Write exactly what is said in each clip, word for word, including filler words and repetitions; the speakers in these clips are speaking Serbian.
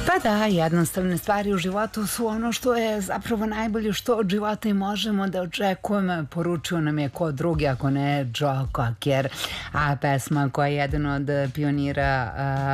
Pa da, jednostavne stvari u životu su ono što je zapravo najbolje što od života i možemo da očekujemo. Poručio nam je ko drugi, ako ne Joe Cocker, a pesma koja je jedan od pionira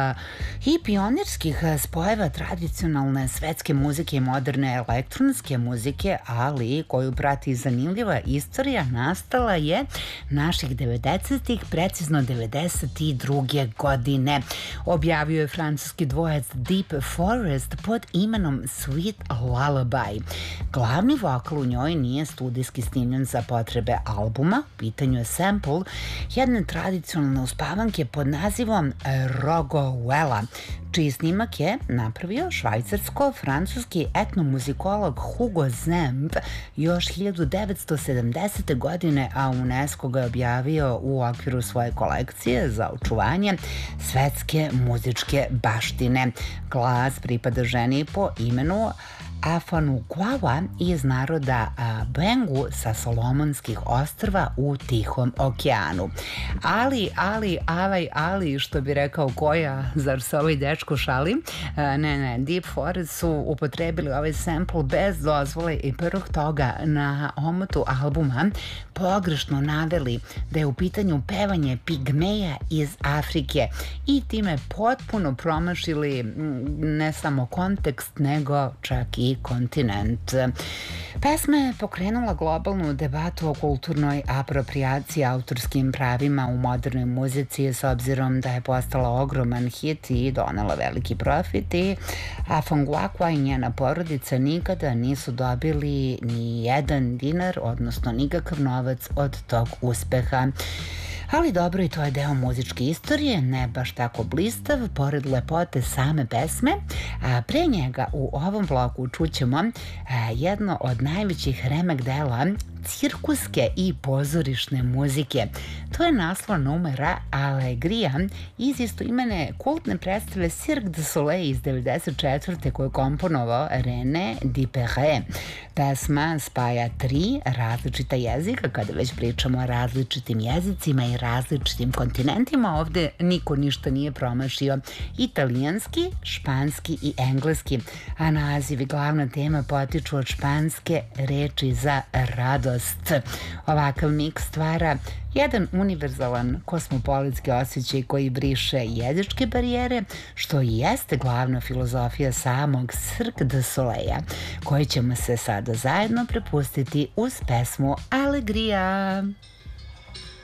uh, i pionirskih spojeva tradicionalne svetske muzike i moderne elektronske muzike, ali koju prati zanimljiva istorija, nastala je naših devedesetih, precizno devedeset druge godine. Objavio je francuski dvojac Deep Forest pod imenom Sweet Lullaby. Glavni vokal u njoj nije studijski snimljen za potrebe albuma, u pitanju je sample jedne tradicionalne uspavanke pod nazivom Rogohuela, čiji snimak je napravio švajcarsko-francuski etnomuzikolog Hugo Zemp još hiljadu devetsto sedamdesete. godine, a UNESCO ga je objavio u okviru svoje kolekcije za očuvanje svetske muzičke baštine. Glas pripada ženi po imenu Afanu Guava iz naroda Bengu sa Solomonskih ostrva u Tihom okeanu. Ali, ali, avaj, ali, što bi rekao koja, zar se ovaj dečko šali? Ne, ne, Deep Forest su upotrebili ovaj sample bez dozvole i prvog toga na omotu albuma pogrešno naveli da je u pitanju pevanje pigmeja iz Afrike i time potpuno promašili ne samo kontekst, nego čak i kontinent. Pesma je pokrenula globalnu debatu o kulturnoj aproprijaciji autorskim pravima u modernoj muzici s obzirom da je postala ogroman hit i donela veliki profit i Afangwakwa i njena porodica nikada nisu dobili ni jedan dinar, odnosno nikakav novac od tog uspeha. Ali dobro, i to je deo muzičke istorije, ne baš tako blistav, pored lepote same pesme. A pre njega u ovom vlogu čućemo jedno od najvećih remek dela cirkuske i pozorišne muzike. To je naslov numera Allegria iz istoimene kultne predstave Cirque du Soleil iz devedeset četvrte koju je komponovao René Dipere. Pesma spaja tri različita jezika, kada već pričamo o različitim jezicima i različitim kontinentima, ovde niko ništa nije promašio. Italijanski, španski i engleski, a naziv i glavna tema potiču od španske reči za radost. Ovakav miks stvara jedan univerzalan kosmopolitski osjećaj koji briše jezičke barijere, što i jeste glavna filozofija samog Cirque du Soleil, koji ćemo se sada zajedno prepustiti uz pesmu Allegria.